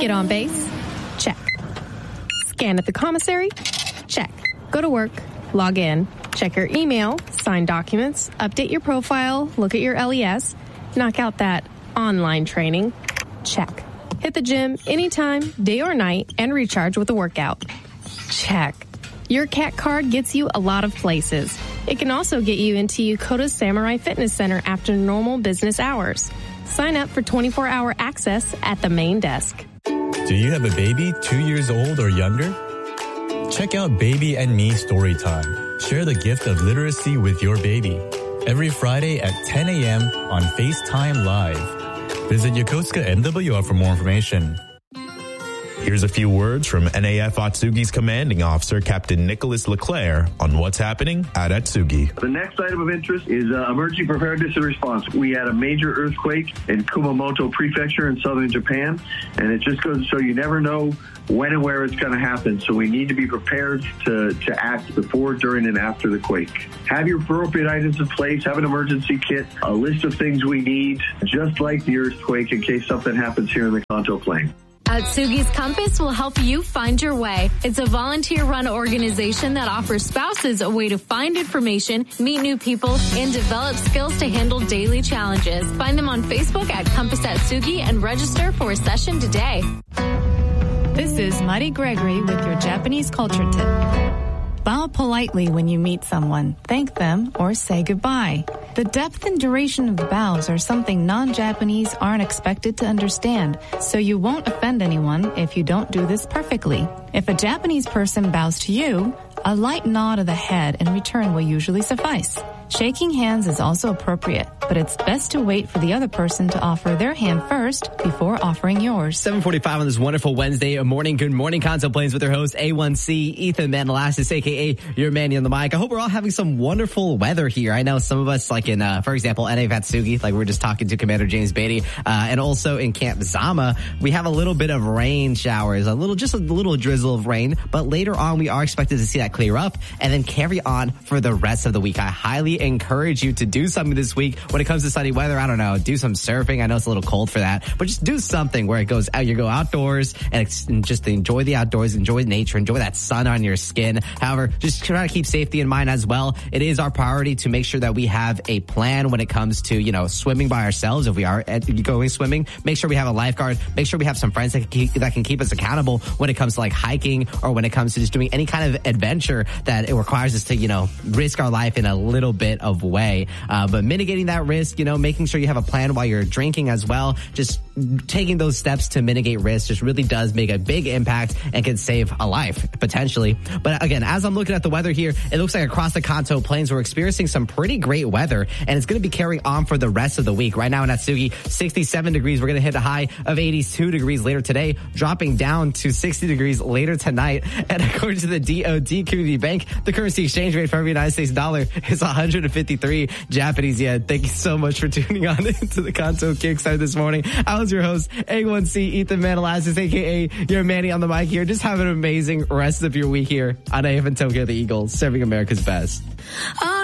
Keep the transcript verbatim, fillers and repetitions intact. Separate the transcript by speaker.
Speaker 1: Get on base? Check. Scan at the commissary? Check. Go to work. Log in. Check your email. Sign documents. Update your profile. Look at your L E S. Knock out that online training. Check. Hit the gym anytime, day or night, and recharge with a workout. Check. Your cat card gets you a lot of places. It can also get you into Yukota's Samurai Fitness Center after normal business hours. Sign up for twenty-four hour access at the main desk.
Speaker 2: Do you have a baby two years old or younger? Check out Baby and Me Storytime. Share the gift of literacy with your baby. Every Friday at ten a.m. on FaceTime Live. Visit Yokosuka M W R for more information.
Speaker 3: Here's a few words from N A F Atsugi's commanding officer, Captain Nicholas Leclerc, on what's happening at Atsugi.
Speaker 4: The next item of interest is uh, emergency preparedness and response. We had a major earthquake in Kumamoto Prefecture in southern Japan, and it just goes to show you never know when and where it's going to happen. So we need to be prepared to, to act before, during, and after the quake. Have your appropriate items in place. Have an emergency kit, a list of things we need, just like the earthquake, in case something happens here in the Kanto Plain.
Speaker 5: Atsugi's Compass will help you find your way. It's a volunteer-run organization that offers spouses a way to find information, meet new people, and develop skills to handle daily challenges. Find them on Facebook at Compass Atsugi and register for a session today.
Speaker 6: This is Mari Gregory with your Japanese culture tip. Bow politely when you meet someone, thank them, or say goodbye. The depth and duration of the bows are something non-Japanese aren't expected to understand, so you won't offend anyone if you don't do this perfectly. If a Japanese person bows to you, a light nod of the head in return will usually suffice. Shaking hands is also appropriate, but it's best to wait for the other person to offer their hand first before offering yours.
Speaker 7: seven forty-five on this wonderful Wednesday morning. Good morning, Kanto Plains, with their host, A one C, Ethan Manalassis, a k a your Manny on the mic. I hope we're all having some wonderful weather here. I know some of us, like in, uh, for example, N A Atsugi, like we were just talking to Commander James Beatty, uh, and also in Camp Zama, we have a little bit of rain showers, a little, just a little drizzle of rain, but later on we are expected to see that clear up and then carry on for the rest of the week. I highly encourage you to do something this week when it comes to sunny weather. I don't know, do some surfing. I know it's a little cold for that, but just do something where it goes out. You go outdoors and, and just enjoy the outdoors, enjoy nature, enjoy that sun on your skin. However, just try to keep safety in mind as well. It is our priority to make sure that we have a plan when it comes to, you know, swimming by ourselves. If we are going swimming, make sure we have a lifeguard. Make sure we have some friends that can keep, that can keep us accountable when it comes to like hiking or when it comes to just doing any kind of adventure that it requires us to, you know, risk our life in a little bit of way. Uh, but mitigating that risk, you know, making sure you have a plan while you're drinking as well. Just taking those steps to mitigate risk just really does make a big impact and can save a life, potentially. But again, as I'm looking at the weather here, it looks like across the Kanto Plains, we're experiencing some pretty great weather, and it's going to be carrying on for the rest of the week. Right now in Atsugi, sixty-seven degrees. We're going to hit a high of eighty-two degrees later today, dropping down to sixty degrees later tonight. And according to the D O D Community Bank, the currency exchange rate for every United States dollar is one hundred fifty-three Japanese yen. Thank you so much for tuning on into the Kanto Kickstart this morning. I was your host, A one C, Ethan Manalassis, a k a your Manny on the mic here. Just have an amazing rest of your week here on A F N Tokyo, the Eagles, serving America's best.